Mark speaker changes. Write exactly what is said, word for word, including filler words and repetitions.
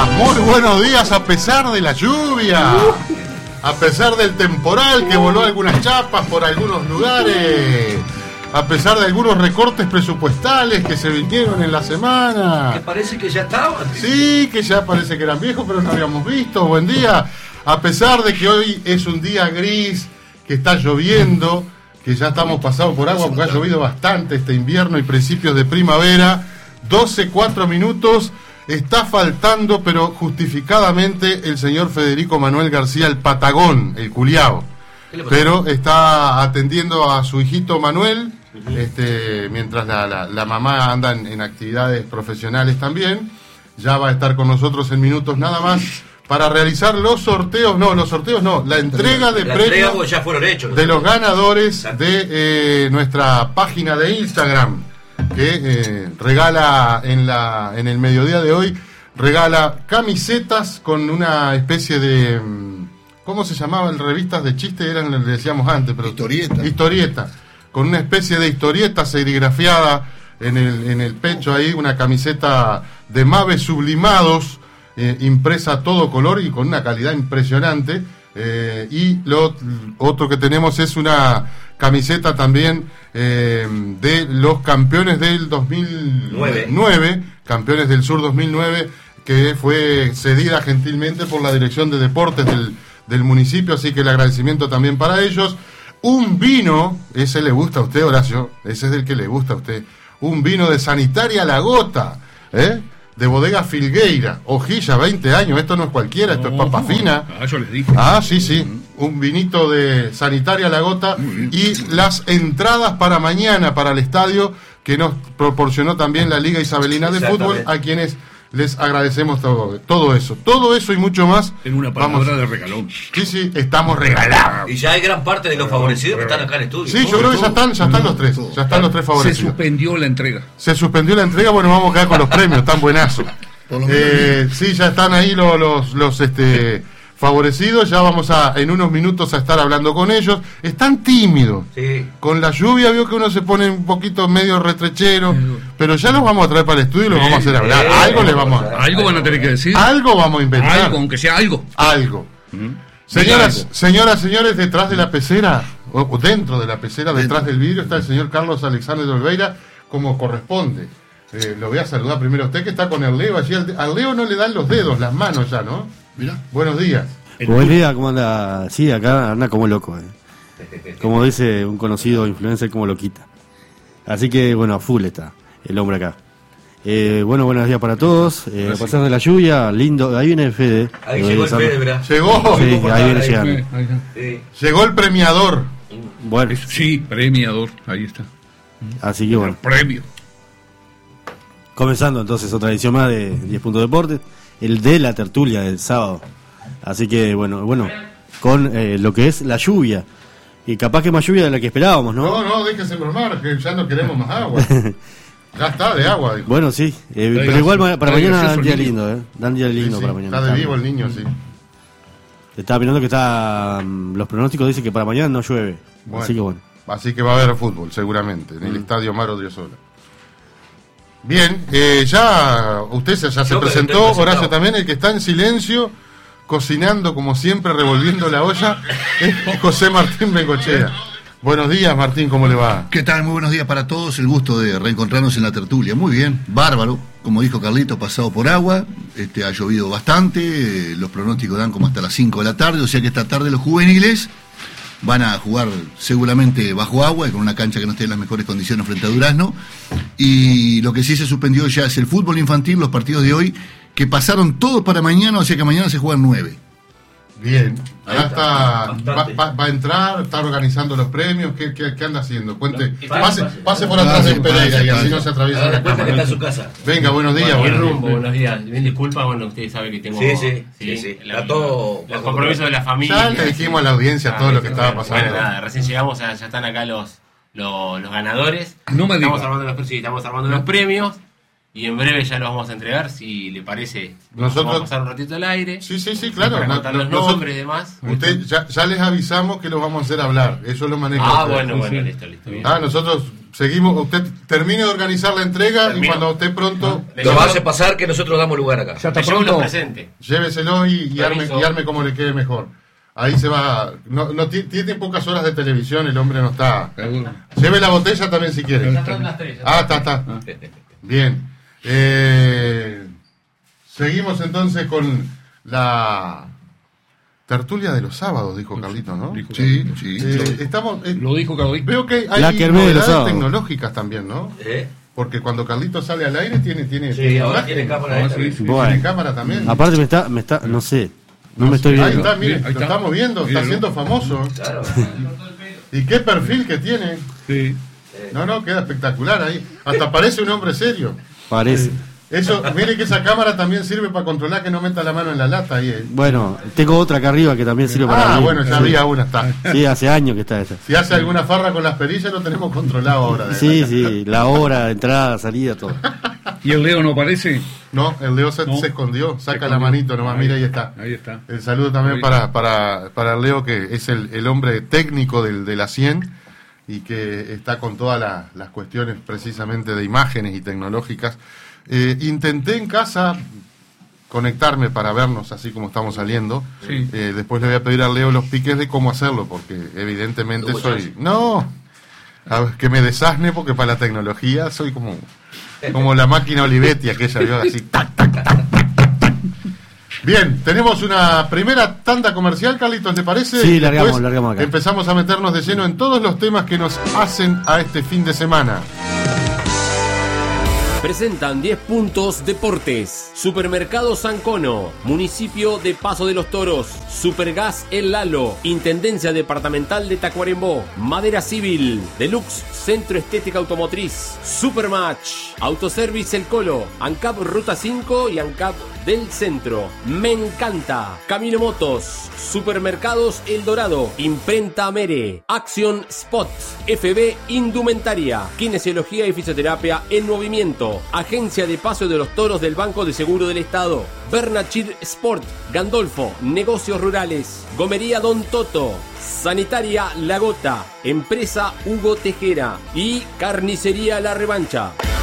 Speaker 1: Muy buenos días a pesar de la lluvia, a pesar del temporal que voló algunas chapas por algunos lugares, a pesar de algunos recortes presupuestales que se vinieron en la semana.
Speaker 2: Que parece que ya estaban.
Speaker 1: Sí, que ya parece que eran viejos, pero no habíamos visto. Buen día. A pesar de que hoy es un día gris, que está lloviendo, que ya estamos pasados por agua porque ha llovido bastante este invierno y principios de primavera. doce, cuatro minutos. Está faltando, pero justificadamente, el señor Federico Manuel García, el Patagón, el culiao. Pero está atendiendo a su hijito Manuel, uh-huh. este, mientras la, la, la mamá anda en, en actividades profesionales también. Ya va a estar con nosotros en minutos nada más para realizar los sorteos, no, los sorteos no, la entrega de
Speaker 2: la
Speaker 1: premios
Speaker 2: entrega ya fueron hechos,
Speaker 1: de los ganadores de eh, nuestra página de Instagram, que eh, regala en la en el mediodía de hoy, regala camisetas con una especie de, ¿cómo se llamaban? Revistas de chistes, eran, le decíamos antes, pero
Speaker 3: historieta.
Speaker 1: Historieta, con una especie de historieta serigrafiada en el, en el pecho ahí, una camiseta de Maves sublimados, eh, impresa a todo color y con una calidad impresionante. Eh, y lo otro que tenemos es una camiseta también eh, de los campeones del dos mil nueve, campeones del sur dos mil nueve, que fue cedida gentilmente por la Dirección de Deportes del, del municipio, así que el agradecimiento también para ellos. Un vino, ese le gusta a usted, Horacio, ese es el que le gusta a usted, un vino de Sanitaria La Gota, ¿eh? De bodega Filgueira, hojilla, veinte años, esto no es cualquiera, esto no, es papa fina.
Speaker 3: Ah, yo les dije.
Speaker 1: Ah, sí, sí, un vinito de Sanitaria La Gota y las entradas para mañana para el estadio que nos proporcionó también la Liga Isabelina de Fútbol, a quienes les agradecemos todo, todo eso, todo eso y mucho más.
Speaker 3: En una palabra vamos, de regalón.
Speaker 1: Sí, sí, estamos regalados.
Speaker 2: Y ya hay gran parte de los favorecidos que están acá en el estudio.
Speaker 1: Sí, yo creo que ya están, ya están los tres, ya están los tres favorecidos.
Speaker 3: Se suspendió la entrega.
Speaker 1: Se suspendió la entrega, bueno, vamos a quedar con los premios, tan buenazos. Eh, sí, ya están ahí los, los, los este, favorecidos, ya vamos a en unos minutos a estar hablando con ellos. Están tímidos.
Speaker 2: Sí.
Speaker 1: Con la lluvia veo que uno se pone un poquito medio retrechero, pero ya los vamos a traer para el estudio y los vamos a hacer hablar. Algo les vamos a...
Speaker 3: Algo van a tener que decir.
Speaker 1: Algo vamos a inventar.
Speaker 3: Algo, aunque sea algo.
Speaker 1: Algo. ¿Mm? Señoras, algo. señoras, señores, detrás de la pecera, o dentro de la pecera, detrás del vidrio, está el señor Carlos Alexander de Olveira, como corresponde. Eh, lo voy a saludar primero a usted, que está con el Leo allí. Al Leo no le dan los dedos, las manos ya, ¿no?
Speaker 3: Mirá.
Speaker 1: Buenos días.
Speaker 4: Buen día, ¿cómo anda? Sí, acá anda como loco, eh. Como dice un conocido influencer, como loquita. Así que, bueno, a full está el hombre acá. Eh, bueno, buenos días para todos. Eh, a pesar de la lluvia, lindo. Ahí viene el Fede.
Speaker 2: Ahí llegó el Fede, ¿verdad?
Speaker 1: Llegó.
Speaker 4: Sí, ahí viene llegando.
Speaker 2: Sí.
Speaker 1: Llegó el premiador.
Speaker 4: Bueno.
Speaker 3: Sí, premiador. Ahí está.
Speaker 4: Así que bueno.
Speaker 3: El premio.
Speaker 4: Comenzando entonces otra edición más de diez Puntos Deportes. El de la tertulia del sábado. Así que bueno, bueno, con eh, lo que es la lluvia. Y capaz que más lluvia de la que esperábamos, ¿no?
Speaker 1: No, no, déjese bromar, que ya no queremos más agua. Ya está, de agua. Dijo.
Speaker 4: Bueno, sí, eh, pero
Speaker 3: gas,
Speaker 4: igual para mañana dan día
Speaker 3: niño.
Speaker 4: lindo, ¿eh? Dan día lindo
Speaker 1: sí, sí,
Speaker 4: para mañana.
Speaker 1: Está de vivo el niño, sí.
Speaker 4: Estaba mirando que está. Los pronósticos dicen que para mañana no llueve.
Speaker 1: Bueno,
Speaker 4: así que bueno.
Speaker 1: Así que va a haber fútbol, seguramente, en el
Speaker 4: mm.
Speaker 1: estadio Maro Driosola. Bien, eh, ya usted ya se
Speaker 2: Yo
Speaker 1: presentó, Horacio también, el que está en silencio, cocinando como siempre, revolviendo la olla, es José Martín Bengochea. Buenos días, Martín, ¿cómo le va?
Speaker 5: ¿Qué tal? Muy buenos días para todos, el gusto de reencontrarnos en la tertulia. Muy bien, bárbaro, como dijo Carlito, pasado por agua, este, ha llovido bastante, eh, los pronósticos dan como hasta las cinco de la tarde, o sea que esta tarde los juveniles van a jugar seguramente bajo agua, con una cancha que no esté en las mejores condiciones frente a Durazno. Y lo que sí se suspendió ya es el fútbol infantil, los partidos de hoy, que pasaron todos para mañana, o sea que mañana se juegan nueve.
Speaker 1: Bien, ya está, va, va, va a entrar, está organizando los premios, ¿qué, qué, qué anda haciendo? Cuente, pase, pase por atrás de Pereira y así no se atraviesa la cámara.
Speaker 2: Que está en su casa.
Speaker 1: Venga, buenos días.
Speaker 6: Bueno,
Speaker 1: buenos,
Speaker 6: rumbo, buenos días. Bien, disculpa, bueno, ustedes saben que tengo...
Speaker 2: Sí, sí, sí, sí.
Speaker 6: La,
Speaker 2: está todo...
Speaker 6: Los compromisos de la familia.
Speaker 1: Ya le dijimos a la audiencia ah, todo lo que bueno, estaba pasando.
Speaker 6: Bueno, nada, recién llegamos, ya están acá los, los, los ganadores.
Speaker 3: No me
Speaker 6: estamos
Speaker 3: diga.
Speaker 6: armando los, sí, estamos armando los premios. Y en breve ya los vamos a entregar, si le parece.
Speaker 1: Nosotros
Speaker 6: vamos a pasar un ratito al aire.
Speaker 1: Sí, sí, sí, claro.
Speaker 6: Para
Speaker 1: No,
Speaker 6: contar los
Speaker 1: nosotros,
Speaker 6: nombres y demás.
Speaker 1: Usted ya, ya les avisamos que los vamos a hacer hablar. Eso lo maneja.
Speaker 6: Ah,
Speaker 1: usted.
Speaker 6: bueno, bueno,
Speaker 3: sí.
Speaker 6: listo, listo. Bien.
Speaker 1: Ah, nosotros seguimos. Usted termine de organizar la entrega
Speaker 6: Termino.
Speaker 1: y cuando esté pronto,
Speaker 6: Le
Speaker 2: Lo
Speaker 6: llevo-
Speaker 2: hace pasar que nosotros damos lugar acá.
Speaker 3: Ya está
Speaker 6: le llevo los
Speaker 3: pronto.
Speaker 6: presentes.
Speaker 1: lléveselo y, y arme,
Speaker 6: Permiso.
Speaker 1: y arme como le quede mejor. Ahí se va. No, no ti- tiene pocas horas de televisión, el hombre no está.
Speaker 3: Seguro.
Speaker 1: Lleve la botella también si quiere.
Speaker 6: Ya están las tres, ya
Speaker 1: Ah, está, está. Bien. Eh, seguimos entonces con la tertulia de los sábados, dijo Carlito, ¿no?
Speaker 3: Dijo
Speaker 5: Sí,
Speaker 3: Carlito.
Speaker 5: sí.
Speaker 1: Eh, estamos, eh,
Speaker 3: Lo dijo Carlito.
Speaker 1: veo que hay
Speaker 4: La kermés de los
Speaker 1: novedades
Speaker 4: sábados.
Speaker 1: tecnológicas también, ¿no?
Speaker 2: ¿Eh?
Speaker 1: Porque cuando Carlito sale al aire tiene, tiene,
Speaker 2: Sí, ahora
Speaker 1: imagen.
Speaker 2: tiene cámara
Speaker 3: Ah,
Speaker 2: esta.
Speaker 3: sí, sí.
Speaker 1: Tiene
Speaker 4: Bueno.
Speaker 1: cámara también.
Speaker 4: Aparte me está, me está, no sé, no me estoy
Speaker 1: Ahí
Speaker 4: viendo.
Speaker 1: está, mire,
Speaker 3: Ahí
Speaker 1: lo
Speaker 3: está.
Speaker 1: estamos viendo, está
Speaker 3: Míralo.
Speaker 1: siendo famoso.
Speaker 2: Claro.
Speaker 1: ¿Y qué perfil que tiene?
Speaker 3: Sí.
Speaker 1: No, no, queda espectacular ahí. Hasta parece un hombre serio.
Speaker 4: Parece.
Speaker 1: Eso, mire que esa cámara también sirve para controlar que no meta la mano en la lata ahí. eh.
Speaker 4: Bueno, tengo otra acá arriba que también sirve para
Speaker 1: Ah,
Speaker 4: mí.
Speaker 1: bueno, ya
Speaker 4: Sí.
Speaker 1: había una, está.
Speaker 4: Sí, hace años que está esa.
Speaker 1: Si hace alguna farra con las perillas lo tenemos controlado ahora. de
Speaker 4: Sí,
Speaker 1: la-
Speaker 4: sí, la hora, entrada, salida, todo.
Speaker 3: ¿Y el Leo no aparece?
Speaker 1: No, el Leo se,
Speaker 3: No.
Speaker 1: se escondió, saca
Speaker 3: Se
Speaker 1: la
Speaker 3: escondió.
Speaker 1: manito nomás,
Speaker 3: Ahí.
Speaker 1: mira, ahí está.
Speaker 3: Ahí está.
Speaker 1: El saludo también
Speaker 3: Ahí.
Speaker 1: para, para, para el Leo, que es el, el hombre técnico del, de la cien y que está con todas la- las cuestiones precisamente de imágenes y tecnológicas. Eh, intenté en casa conectarme para vernos así como estamos saliendo.
Speaker 3: Sí.
Speaker 1: Eh, después le voy a pedir al Leo los piques de cómo hacerlo, porque evidentemente
Speaker 2: Hubo
Speaker 1: soy...
Speaker 2: chance.
Speaker 1: No, a ver, que me desasne porque para la tecnología soy como, como la máquina Olivetti, aquella, ¿vio? Así, tac, tac, tac, tac, tac, tac. Bien, tenemos una primera tanda comercial, Carlitos, ¿te parece?
Speaker 4: Sí,
Speaker 1: Y
Speaker 4: largamos,
Speaker 1: después
Speaker 4: largamos acá.
Speaker 1: Empezamos a meternos de lleno en todos los temas que nos hacen a este fin de semana.
Speaker 7: Presentan diez Puntos Deportes, Supermercado San Cono, Municipio de Paso de los Toros, Supergas El Lalo, Intendencia Departamental de Tacuarembó, Madera Civil, Deluxe Centro Estética Automotriz, Supermatch, Autoservice El Colo, ANCAP Ruta cinco y ANCAP del Centro, Me Encanta, Camino Motos, Supermercados El Dorado, Imprenta Mere, Action Spot, F B Indumentaria, Kinesiología y Fisioterapia en Movimiento, Agencia de Paso de los Toros del Banco de Seguro del Estado, Bernachir Sport, Gandolfo, Negocios Rurales, Gomería Don Toto, Sanitaria La Gota, Empresa Hugo Tejera y Carnicería La Revancha.